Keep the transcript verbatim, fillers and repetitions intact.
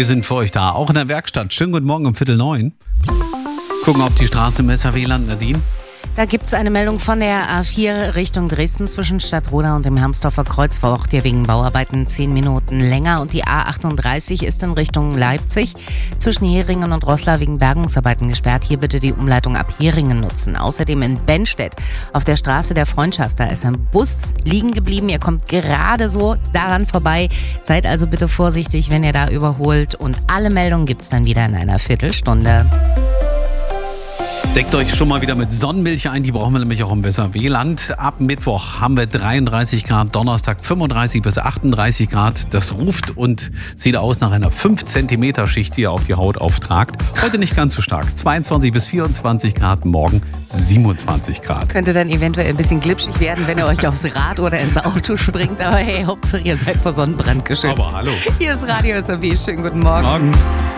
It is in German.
Wir sind für euch da, auch in der Werkstatt. Schönen guten Morgen um Viertel neun. Gucken auf die Straße, Messer W L A N, Nadine. Da gibt es eine Meldung von der A vier Richtung Dresden zwischen Stadtroda und dem Hermsdorfer Kreuz. Braucht ihr wegen Bauarbeiten zehn Minuten länger. Und die A achtunddreißig ist in Richtung Leipzig zwischen Heringen und Roßla wegen Bergungsarbeiten gesperrt. Hier bitte die Umleitung ab Heringen nutzen. Außerdem in Bennstedt auf der Straße der Freundschaft. Da ist ein Bus liegen geblieben. Ihr kommt gerade so daran vorbei. Seid also bitte vorsichtig, wenn ihr da überholt. Und alle Meldungen gibt es dann wieder in einer Viertelstunde. Deckt euch schon mal wieder mit Sonnenmilch ein, die brauchen wir nämlich auch im Weser W L A N. Ab Mittwoch haben wir dreiunddreißig Grad, Donnerstag fünfunddreißig bis achtunddreißig Grad. Das ruft und sieht aus nach einer fünf Zentimeter Schicht, die ihr auf die Haut auftragt. Heute nicht ganz so stark, zweiundzwanzig bis vierundzwanzig Grad, morgen siebenundzwanzig Grad. Könnte dann eventuell ein bisschen glitschig werden, wenn ihr euch aufs Rad oder ins Auto springt. Aber hey, Hauptsache ihr seid vor Sonnenbrand geschützt. Aber hallo. Hier ist Radio S R B, schönen guten Morgen. Morgen.